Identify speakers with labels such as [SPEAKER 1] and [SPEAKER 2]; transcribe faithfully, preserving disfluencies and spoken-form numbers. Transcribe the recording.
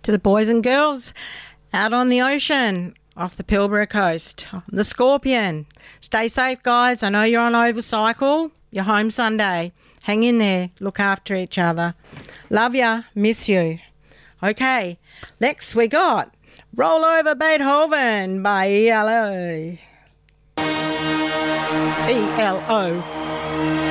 [SPEAKER 1] To the boys and girls out on the ocean off the Pilbara coast, the Scorpion. Stay safe, guys. I know you're on overcycle. You're home Sunday. Hang in there. Look after each other. Love ya. Miss you. Okay, next we got Roll Over Beethoven by E L O. E L O.